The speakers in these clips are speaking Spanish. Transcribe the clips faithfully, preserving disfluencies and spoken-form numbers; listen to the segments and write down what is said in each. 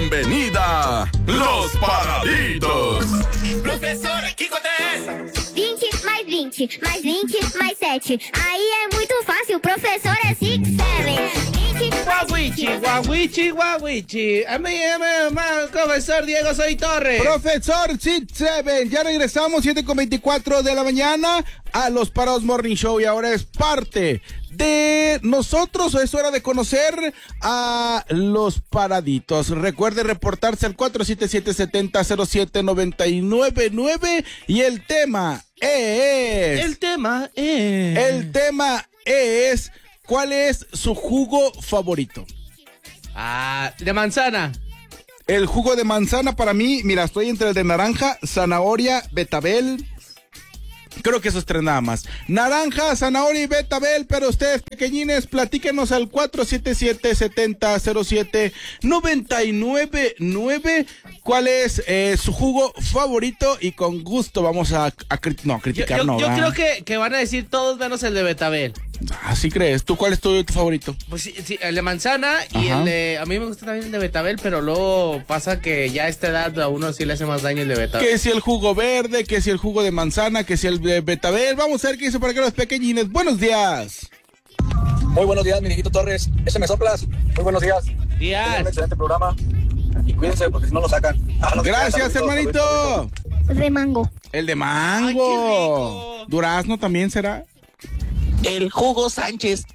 bienvenida, Los Paraditos. Professora Kikote! vinte mais vinte, mais vinte, mais sete. Aí é muito fácil, professor é six, seven. Guaguichi, guaguichi, guaguichi. A mí, a mí, a mí, profesor Diego Soy Torres. Profesor Sid Seven, ya regresamos siete con veinticuatro de la mañana a Los Parados Morning Show y ahora es parte de nosotros. Es hora de conocer a Los Paraditos. Recuerde reportarse al cuatro siete siete, siete cero cero siete, nueve nueve nueve y el tema es... El tema es... El tema es... ¿Cuál es su jugo favorito? Ah, de manzana. El jugo de manzana para mí, mira, estoy entre el de naranja, zanahoria, betabel. Creo que esos tres nada más. Naranja, zanahoria y betabel, pero ustedes pequeñines, platíquenos al cuatro siete siete, siete cero cero siete, nueve nueve nueve cuál es eh, su jugo favorito y con gusto vamos a, a, no, a criticar. Yo, yo, no, yo ¿verdad? creo que, que van a decir todos menos el de betabel. ¿Así crees? ¿Tú cuál es tu, tu favorito? Pues sí, sí, el de manzana y Ajá. el de... A mí me gusta también el de betabel, pero luego pasa que ya a esta edad a uno sí le hace más daño el de betabel. Que si el jugo verde, que si el jugo de manzana, que si el de betabel. Vamos a ver qué dice por acá los pequeñines. Buenos días. Muy buenos días, mi Dieguito Torres. Ese me soplas. Muy buenos días. Días. Tengan un excelente programa. Y cuídense porque si no lo sacan. Ah, no, Gracias, saludos, hermanito. saludos. De mango. El de Ay, mango. qué rico. Durazno también será. El jugo Sánchez.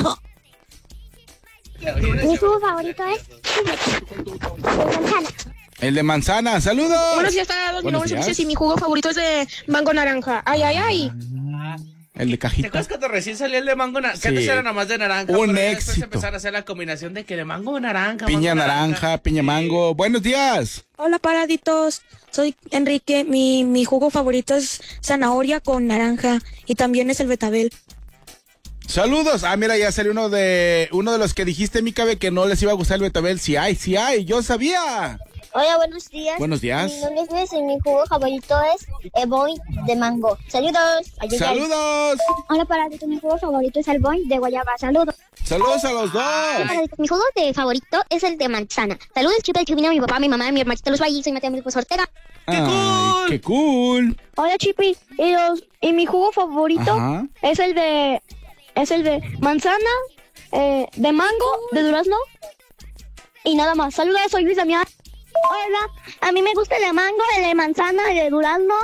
Mi jugo favorito es de manzana. El de manzana. Saludos. Buenos días, todos. Mi Buenos nombre es días. Ulises y mi jugo favorito es de mango naranja. Ay, ay, ay. El de ¿Te cajita. acuerdas cuando recién salió el de mango naranja? Que Sí. antes era nada más de naranja. Un pero ya después éxito. empezaron a hacer la combinación de que de mango naranja. Piña mango naranja, piña Sí. mango. Buenos días. Hola, paraditos. Soy Enrique. Mi, mi jugo favorito es zanahoria con naranja y también es el betabel. Saludos. Ah, mira, ya salió uno de uno de los que dijiste, mi cabe, que no les iba a gustar el betabel. Sí hay, sí hay. Yo sabía. Hola, buenos días. Buenos días. Mi nombre es Luis y mi jugo favorito es el Boing de mango. Saludos. Ayúdame. Saludos. Hola, Paradito. Mi jugo favorito es el Boing de guayaba. Saludos. Saludos a los dos. Paradito. Mi jugo de favorito es el de manzana. Saludos, Chipe, el Chipina, mi papá, mi mamá, mi hermanito Luz Valle. Soy Mateo Milpos Ortega. ¡Qué Ay, cool! ¡Qué cool! Hola, Chipi. Y, los, y mi jugo favorito Ajá. es el de es el de manzana, eh, de mango, de durazno y nada más. Saludos, soy Luis Damián. Hola, a mí me gusta el de mango, el de manzana, el de durazno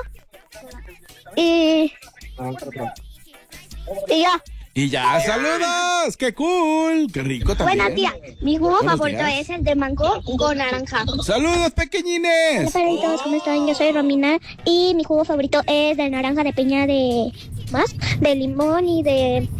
y y ya. Y ya, saludos. ¡Qué cool! ¡Qué rico también! Buenos días. Mi jugo Buenos favorito días. es el de mango con naranja. ¡Saludos, Hola, pequeñines! perritos, ¿cómo están? Yo soy Romina y mi jugo favorito es de naranja, de piña, de más, de limón y de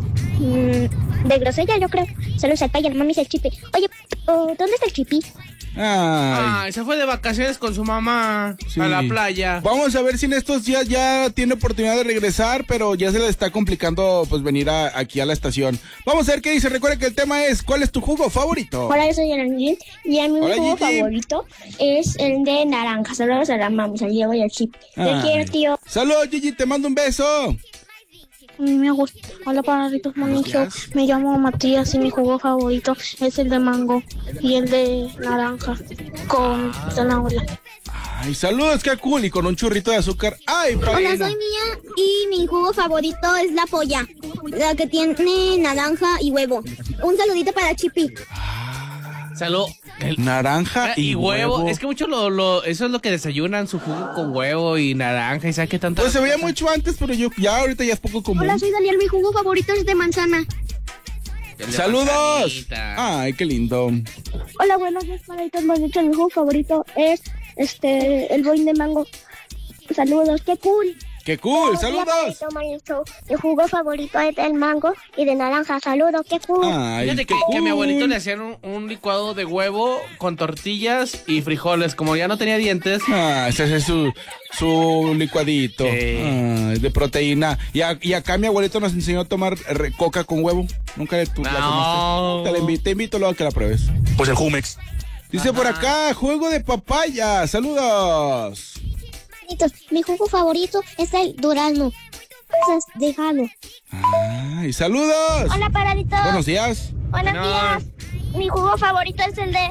mm, de grosella, yo creo. Saludos al pay, al mami y al chipi. Oye, oh, ¿dónde está el chipi? Ay. Ay, se fue de vacaciones con su mamá Sí. a la playa. Vamos a ver si en estos días ya tiene oportunidad de regresar, pero ya se le está complicando pues venir a- aquí a la estación. Vamos a ver qué dice. Recuerda que el tema es ¿cuál es tu jugo favorito? Hola, yo soy Anangil y a mí mi Hola, jugo Gigi. favorito es el de naranja. Saludos a la mami, al Diego y al chipi. Te Ay. quiero, tío. Saludos, Gigi, te mando un beso. A mí me gusta. Hola, paraditos, monicho. Me llamo Matías y mi jugo favorito es el de mango y el de naranja con zanahoria. Ay, saludos, qué cool. Y con un churrito de azúcar. Ay, Hola, padrino. soy Mía y mi jugo favorito es la polla, la que tiene naranja y huevo. Un saludito para Chipi. Salud. El- Naranja y, y huevo. Es que mucho lo, lo, eso es lo que desayunan, su jugo con huevo y naranja y sabe qué tanto. Pues se veía mucho antes, pero yo ya ahorita ya es poco común. Hola, soy Daniel, mi jugo favorito es de manzana. El de Saludos. manzanita. Ay, qué lindo. Hola, buenos días, paraditos, bonitos. Mi jugo favorito es este el boing de mango. Saludos, qué cool. Qué cool. Saludos. Mi jugo favorito es del mango y de naranja. Saludos, qué cool. Ay, Fíjate qué que, que a mi cool. abuelito le hacían un, un licuado de huevo con tortillas y frijoles. Como ya no tenía dientes. Ah, ese es su, su licuadito. Sí. Ay, de proteína. Y, a- y acá mi abuelito nos enseñó a tomar re- coca con huevo. Nunca le, tú la No. comiste. Te, la invito, te invito luego a que la pruebes. Pues el Jumex. Dice por acá, juego de papaya. Saludos. Mi jugo favorito es el durazno. Cosas de jalo. Ay, saludos. Hola, paraditos. Buenos días. Buenos No. días. Mi jugo favorito es el de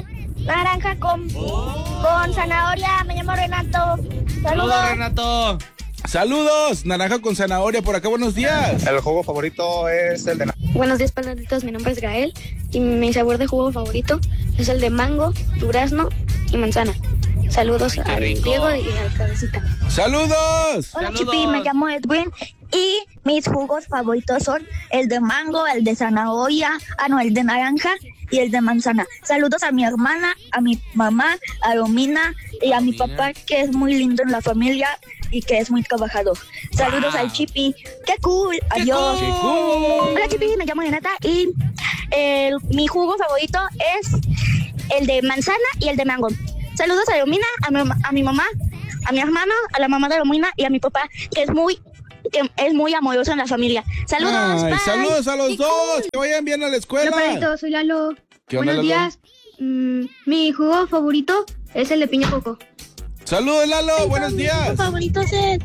naranja con, con zanahoria. Me llamo Renato. Saludos, Saludos. Renato. Saludos, naranja con zanahoria por acá, buenos días. El jugo favorito es el de... Buenos días, panaditos. Mi nombre es Gael y mi sabor de jugo favorito es el de mango, durazno y manzana. Saludos al rico. Diego y al Cabecita. ¡Saludos! Hola, Saludos. Chipi, me llamo Edwin y mis jugos favoritos son el de mango, el de zanahoria, ah no, el de naranja y el de manzana. Saludos a mi hermana, a mi mamá, a Romina y a mi papá, que es muy lindo en la familia y que es muy trabajador. Saludos Wow. al Chipi. ¡Qué cool! Adiós. ¡Qué cool! Hola, Chipi, me llamo Renata y el, mi jugo favorito es el de manzana y el de mango. Saludos a Romina, a mi, a mi mamá, a mi hermano, a la mamá de Romina y a mi papá, que es muy que es muy amoroso en la familia. Saludos. Ay, Bye. saludos a los Qué dos, cool. que vayan bien a la escuela. Hola, Palito, soy Lalo. ¿Qué onda, Buenos Lalo? días. Mm, mi jugo favorito es el de piña coco. Saludos, Lalo, buenos días. Mi favorito es el,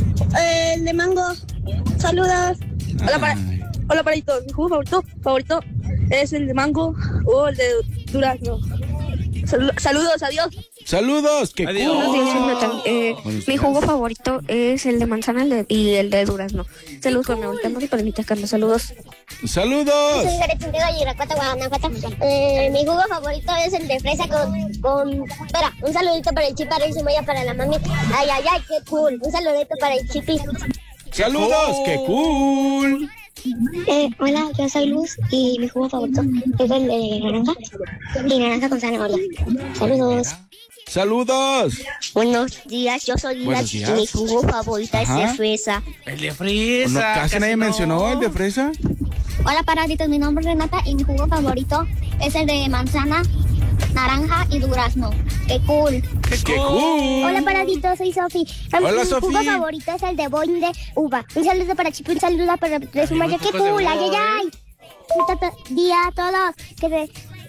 el de mango. Saludos. Hola, para, Ay. hola, Parito. Mi jugo favorito, favorito es el de mango o el de durazno. Salu- saludos, adiós. Saludos, qué Adiós. cool. Buenos días, soy Natalie. Eh, Buenos mi días. jugo favorito es el de manzana el de- y el de durazno. Saludos con mi abuelita Mori, palomita Carlos. Saludos. Saludos. Soy Gareth de Irapuato, Guanajuato. Eh, mi jugo favorito es el de fresa con, con... Espera, un saludito para el Chipi, y cebolla para la mami. Ay, ay, ay, qué cool. Un saludito para el Chipi. Saludos, qué cool. Eh, hola, yo soy Luz y mi jugo favorito es el de naranja y naranja con zanahoria. Saludos. Saludos. Buenos días, yo soy Lila Buenos y días. mi jugo favorito es Ajá. de fresa. El de fresa. No, casi nadie no. mencionó el de fresa. Hola, paraditos, mi nombre es Renata y mi jugo favorito es el de manzana, naranja y durazno. ¡Qué cool! Qué cool. Hola, paraditos, soy Sofi. Hola, Mi Sofi. jugo favorito es el de boing de uva. Un saludo para Chipi, un saludo para de su madre. ¡Qué chicos de cool! ¡Ay, uva, ay, ay! Un tata- día a todos. Que se...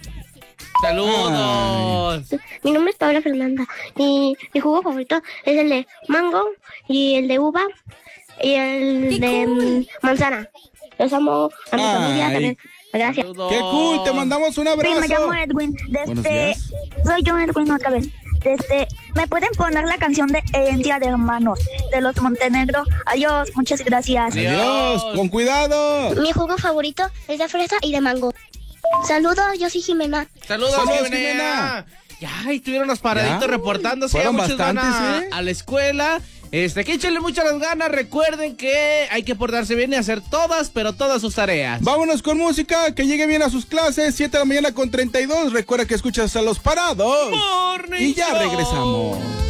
Saludos. Mi nombre es Paula Fernanda y mi jugo favorito es el de mango y el de uva y el de mm, manzana. Los amo a mi Ay. familia también. Gracias. Saludos. Qué cool, te mandamos un Sí, me llamo abrazo. Edwin. Buenos Desde, días. soy yo, Edwin, otra vez. Desde, ¿me pueden poner la canción de Herencia de Hermanos de los Montenegro? Adiós, muchas gracias. Adiós, con cuidado. Mi jugo favorito es de fresa y de mango. Saludos, yo soy Jimena. Saludos, Saludos, Jimena. Jimena. Ya, estuvieron los paraditos ¿Ya? reportándose. Fueron Ya muchos van bastantes, a, ¿eh? a la escuela. Este, que échenle muchas las ganas. Recuerden que hay que portarse bien y hacer todas, pero todas sus tareas. Vámonos con música, que llegue bien a sus clases. siete de la mañana con treinta y dos. Recuerda que escuchas a los parados. Morning Y ya Show. regresamos.